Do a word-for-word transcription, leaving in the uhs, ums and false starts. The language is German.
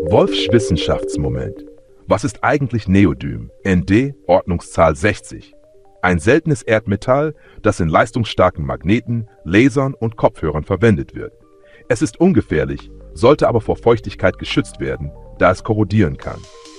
Wolfsch Wissenschaftsmoment. Was ist eigentlich Neodym? N D, Ordnungszahl sechzig. Ein seltenes Erdmetall, das in leistungsstarken Magneten, Lasern und Kopfhörern verwendet wird. Es ist ungefährlich, sollte aber vor Feuchtigkeit geschützt werden, da es korrodieren kann.